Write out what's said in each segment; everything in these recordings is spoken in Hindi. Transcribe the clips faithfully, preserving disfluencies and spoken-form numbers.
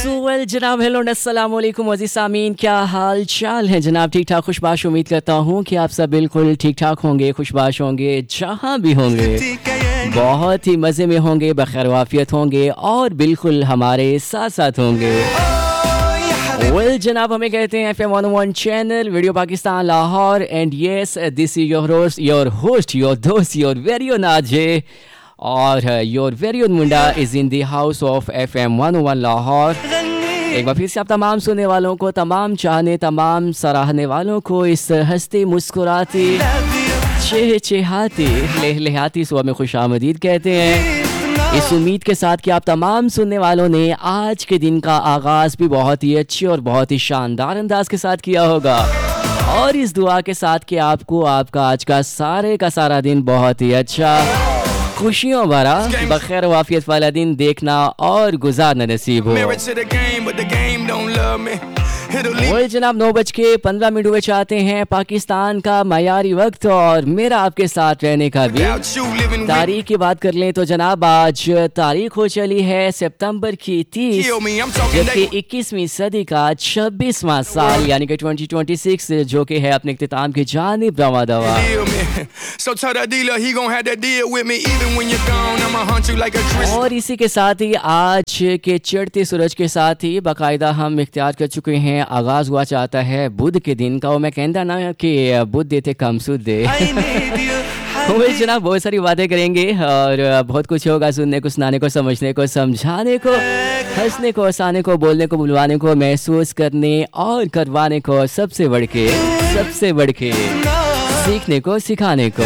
वेल जनाब, हेलो अस्सलाम वालेकुम अज़ीज़ सामीन, क्या हाल चाल है जनाब? ठीक ठाक खुशबाश। उम्मीद करता हूँ कि आप सब बिल्कुल ठीक ठाक होंगे, खुशबाश होंगे, जहाँ भी होंगे बहुत ही मज़े में होंगे, बखैर वाफियत होंगे और बिल्कुल हमारे साथ साथ होंगे। वेल जनाब, हमें कहते हैं F M one one channel radio Pakistan Lahore and yes this is your host your host your दोस्त योर वेरी ओन आरजे और your very own Munda is in the house of F M one one Lahore. एक बार फिर से आप तमाम सुनने वालों को, तमाम चाहने, तमाम सराहने वालों को इस हंसती मुस्कुराती चहचहाती लहलहाती सुबह में खुशामदीद कहते हैं, इस उम्मीद के साथ कि आप तमाम सुनने वालों ने आज के दिन का आगाज़ भी बहुत ही अच्छे और बहुत ही शानदार अंदाज के साथ किया होगा, और इस दुआ के साथ कि आपको आपका आज का सारे का सारा दिन बहुत ही अच्छा, खुशियों भरा, बखैर वाफियत वाला दिन देखना और गुजारना नसीब हो। वही जनाब, नौ बज के पंद्रह मिनट हुए चाहते हैं पाकिस्तान का मायारी वक्त और मेरा आपके साथ रहने का भी। तारीख की बात कर लें तो जनाब आज तारीख हो चली है सितंबर की तीस, जबकि इक्कीसवीं सदी का छब्बीसवां साल यानी कि ट्वेंटी ट्वेंटी सिक्स जो कि है अपने इख्तिताम की जानिब रवा दवा। और इसी के साथ ही आज के चढ़ते सूरज के साथ ही बाकायदा हम इख्तियार कर चुके हैं, आगाज हुआ चाहता है बुध के दिन का। वो मैं कहता ना कि बुध देते कम सुद दे। वही जनाब, बहुत सारी बातें करेंगे और बहुत कुछ होगा, सुनने को, सुनाने को, समझने को, समझाने को, हंसने को, हंसाने को, बोलने को, बुलवाने को, महसूस करने और करवाने को, सबसे बढ़ के सबसे बढ़ के सीखने को, सिखाने को।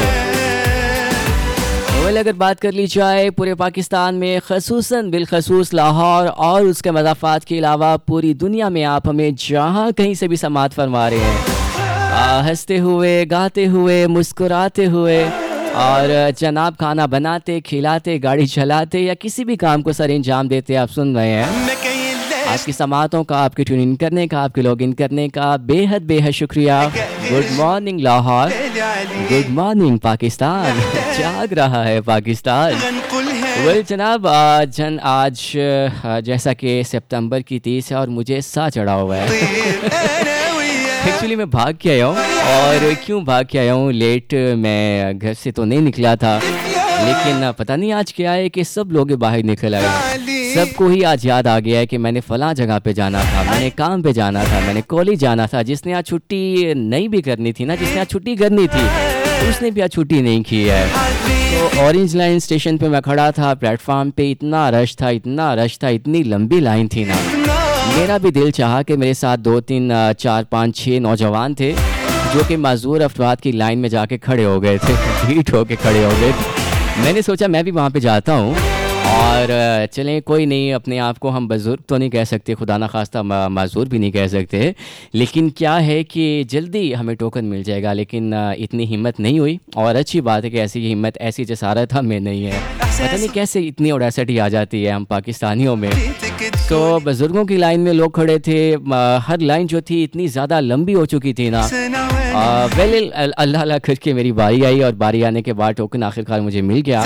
वेल अगर बात कर ली जाए पूरे पाकिस्तान में, खसूसन बिलखसूस लाहौर और उसके मज़ाफ़ात के अलावा पूरी दुनिया में आप हमें जहाँ कहीं से भी समात फरमा रहे हैं, हंसते हुए, गाते हुए, मुस्कुराते हुए और जनाब खाना बनाते, खिलाते, गाड़ी चलाते या किसी भी काम को सर अंजाम देते आप सुन रहे हैं। आज की समातों का, आपके ट्यून इन करने का, आपके लॉग इन करने का बेहद बेहद शुक्रिया। Good morning Lahore, good morning Pakistan, जाग रहा है पाकिस्तान। वेल जनाब, जन आज जैसा कि सितंबर की तीस है और मुझे सा चढ़ा हुआ है। एक्चुअली मैं भाग के आया हूँ, और क्यों भाग के आया हूँ, लेट मैं घर से तो नहीं निकला था, लेकिन पता नहीं आज क्या है कि सब लोग बाहर निकल आए। सबको ही आज याद आ गया है कि मैंने फलां जगह पे जाना था, मैंने काम पे जाना था, मैंने कॉलेज जाना था। जिसने आज छुट्टी नहीं भी करनी थी ना, जिसने आज छुट्टी करनी थी उसने भी आज छुट्टी नहीं की है। तो ऑरेंज लाइन स्टेशन पे मैं खड़ा था, प्लेटफॉर्म पे इतना रश था, इतना रश था, इतनी लंबी लाइन थी ना, मेरा भी दिल चाहा कि मेरे साथ दो तीन चार पाँच छः नौजवान थे जो कि माजूर अफराद की लाइन में जाके खड़े हो गए थे, भीड़ होके खड़े हो गए। मैंने सोचा मैं भी वहाँ पे जाता हूँ और चलें, कोई नहीं, अपने आप को हम बुजुर्ग तो नहीं कह सकते, खुदा ना खास्ता माजूर भी नहीं कह सकते, लेकिन क्या है कि जल्दी हमें टोकन मिल जाएगा। लेकिन इतनी हिम्मत नहीं हुई, और अच्छी बात है कि ऐसी हिम्मत, ऐसी जसारत हमें नहीं है। पता नहीं कैसे इतनी ऑडेसिटी आ जाती है हम पाकिस्तानियों में। तो बुजुर्गों की लाइन में लोग खड़े थे, हर लाइन जो थी इतनी ज़्यादा लंबी हो चुकी थी ना। वेल अल्लाह अल्लाह करके मेरी बारी आई, और बारी आने के बाद टोकन आखिरकार मुझे मिल गया,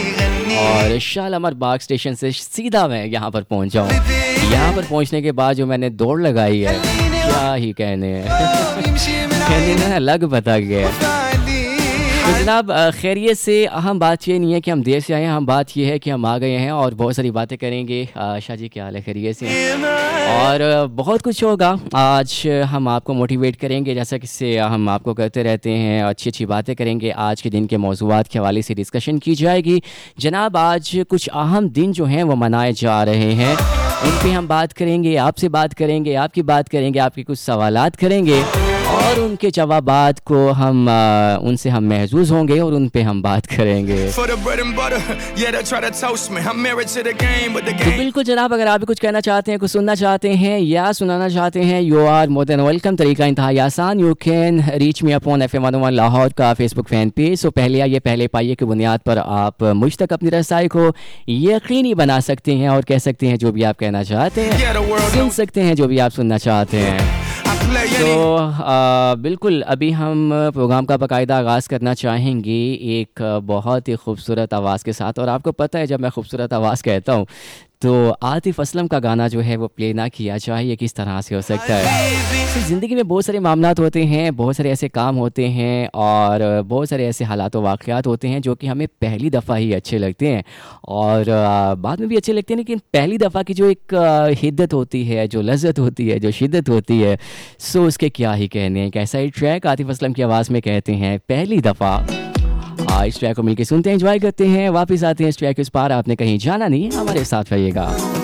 और शालामार बाग स्टेशन से सीधा मैं यहाँ पर पहुँच जाऊँ। यहाँ पर पहुँचने के बाद जो मैंने दौड़ लगाई है, क्या ही कहने हैं। कहने ना लग बता गया। तो जनाब खैरियत से, अहम बात ये नहीं है कि हम देर से आए हैं, हम बात ये है कि हम आ गए हैं और बहुत सारी बातें करेंगे। शाह जी क्या हाल है? खैरियत से? और बहुत कुछ होगा आज, हम आपको मोटिवेट करेंगे, जैसा कि हम आपको करते रहते हैं, अच्छी अच्छी बातें करेंगे। आज के दिन के मौज़ूआत के हवाले से डिस्कशन की जाएगी। जनाब आज कुछ अहम दिन जो हैं वो मनाए जा रहे हैं, उन पर हम बात करेंगे, आपसे बात करेंगे, आपकी बात करेंगे, आपके कुछ सवालात करेंगे और उनके जवाबात को हम आ, उनसे हम महजूज होंगे और उन पे हम बात करेंगे। तो बिल्कुल जनाब, अगर आप भी कुछ कहना चाहते हैं, कुछ सुनना चाहते हैं या सुनाना चाहते हैं, you are more than welcome. तरीका इंतहाई आसान, you can reach me upon F M one one Lahore का फेसबुक फैन पेज। तो पहले आइए, पहले पाइए की बुनियाद पर आप मुझ तक अपनी रसाई को यकीनी बना सकते हैं और कह सकते हैं जो भी आप कहना चाहते हैं, सुन सकते हैं जो भी आप सुनना चाहते हैं। तो आ, बिल्कुल अभी हम प्रोग्राम का बाकायदा आगाज़ करना चाहेंगे एक बहुत ही खूबसूरत आवाज़ के साथ। और आपको पता है जब मैं खूबसूरत आवाज़ कहता हूँ तो आतिफ असलम का गाना जो है वो प्ले ना किया जाए, ये किस तरह से हो सकता है। तो ज़िंदगी में बहुत सारे मामलात होते हैं, बहुत सारे ऐसे काम होते हैं और बहुत सारे ऐसे हालात व वाक़यात होते हैं जो कि हमें पहली दफ़ा ही अच्छे लगते हैं और आ, बाद में भी अच्छे लगते हैं, लेकिन पहली दफ़ा की जो एक आ, हिद्दत होती है, जो लज्जत होती है, जो शिद्दत होती है, सो उसके क्या ही कहने हैं। कैसा ही ट्रैक आतिफ असलम की आवाज़ में कहते हैं पहली दफ़ा। हाँ, इस ट्रैक को मिलकर सुनते हैं, एंजॉय करते हैं, वापस आते हैं इस ट्रैक के उस पार। आपने कहीं जाना नहीं, हमारे साथ रहिएगा।